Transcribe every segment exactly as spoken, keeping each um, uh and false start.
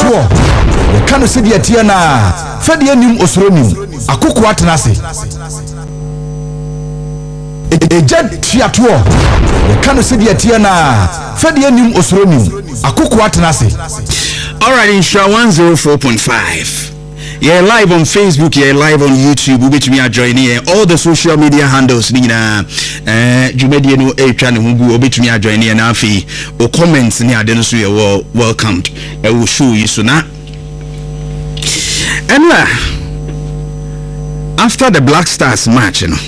tiatoɔ yɛka no sɛ deɛ tie na fɛdeɛ nim osoro nim akoko atena ase egya tiatoɔ yɛka no sɛ deɛ tie na fɛdeɛ nim osoro nim akoko atena ase. All right, Insha one oh four point five. Yeah, live on Facebook, yeah, live on YouTube. We between are joining here. All the social media handles, Nina, uh, Jumedia no a channel who between are joining here now. Or comments near the so you welcomed. I will show you soon. And uh, after the Black Stars match, you know,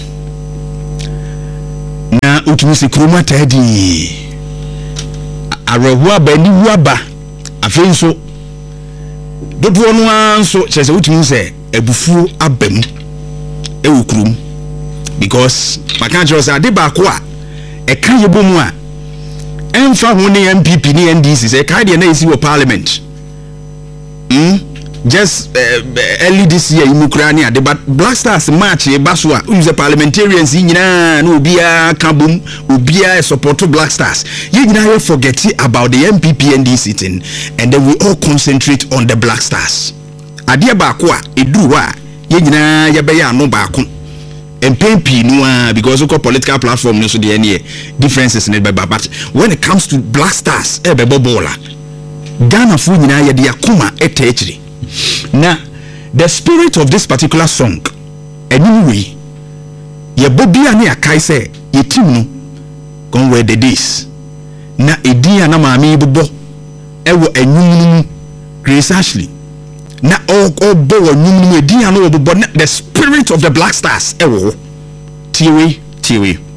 na utumisi kruma tedi. Arahua beni waba. Afenso dodo no anso chese wutumi se ebufu abam e wukrum because maka chiro say ade ba ko a e kan yebomu a emfa ho ne M P P ne N D C say kai de na isi wo parliament hmm just uh, early this year imukrani ade but Black Stars match e baso a use parliamentarians nyina na obia ka bom obia support Black Stars ye nyina you forget about the M P P N D C thing and then we all concentrate on the Black Stars ade ba ko a eduru a ye nyina ye be ya no ba ko M P P no a because we political platform no so the any differences in it but when it comes to Black Stars e be bobola Ghana fu nyina ye de akoma etechiri. Now, the spirit of this particular song, anyway, ye bobia ne akai say ye team no gone where the days. Na edia na maami bobo ewo enwum Grace Ashley. Na all all bo enwum edia no bobo the spirit of the Black Stars ewo. Tiwe, tiwe.